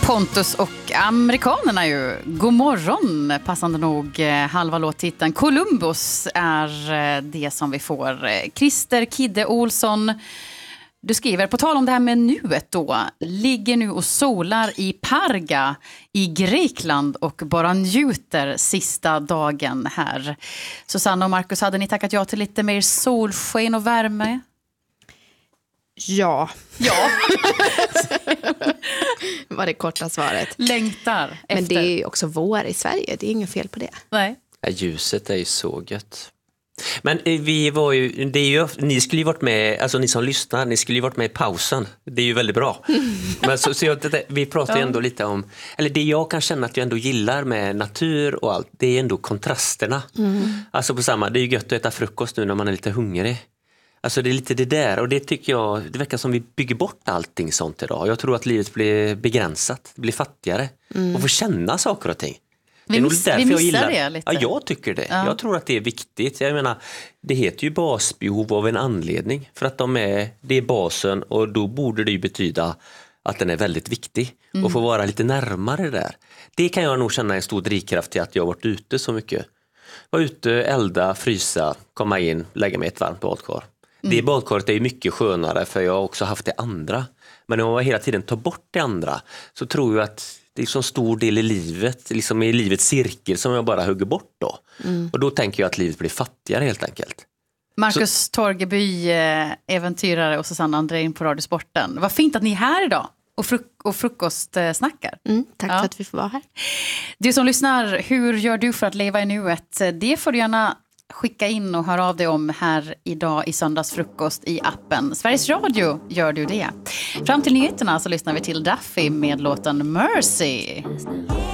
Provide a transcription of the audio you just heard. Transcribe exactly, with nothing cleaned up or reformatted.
Pontus och amerikanerna ju. God morgon, passande nog halva låttiteln. Columbus är det som vi får. Christer Kidde Olsson, du skriver, på tal om det här med nuet då, ligger nu och solar i Parga i Grekland och bara njuter sista dagen här. Susanna och Marcus, hade ni tackat ja till lite mer solsken och värme? Ja. Ja. var det korta svaret. Längtar efter. Men det är ju också vår i Sverige, det är inget fel på det. Nej. Ja, ljuset är ju så gött. Men vi var ju, det är ju, ni skulle ju varit med, alltså ni som lyssnar, ni skulle ju varit med i pausen. Det är ju väldigt bra. Men så, så jag, det, vi pratar ju ändå lite om, eller det jag kan känna att jag ändå gillar med natur och allt, det är ändå kontrasterna. Mm. Alltså på samma, det är ju gött att äta frukost nu när man är lite hungrig. Alltså det är lite det där, och det tycker jag, det verkar som vi bygger bort allting sånt idag. Jag tror att livet blir begränsat, blir fattigare mm. och får känna saker och ting. Vi, miss, vi missar gillar, det lite. Ja, jag tycker det. Ja. Jag tror att det är viktigt. Jag menar, det heter ju basbehov av en anledning. För att de är, det är basen, och då borde det ju betyda att den är väldigt viktig. Mm. Och få vara lite närmare där. Det kan jag nog känna en stor drivkraft till att jag har varit ute så mycket. Var ute, elda, frysa, komma in, lägga mig ett varmt badkar. Mm. Det badkaret är ju mycket skönare, för jag har också haft det andra. Men om jag hela tiden tar bort det andra, så tror jag att det är så stor del i livet, liksom i livets cirkel, som jag bara hugger bort då. Mm. Och då tänker jag att livet blir fattigare helt enkelt. Marcus så... Torgeby, äventyrare, och Susanna Andrén på Radiosporten. Vad fint att ni är här idag och, fruk- och frukostsnackar. Mm, tack ja. för att vi får vara här. Du som lyssnar, hur gör du för att leva i nuet? Det får du gärna skicka in och höra av dig om här idag i söndagsfrukost i appen. Sveriges Radio gör du det. Fram till nyheterna så lyssnar vi till Duffy med låten Mercy.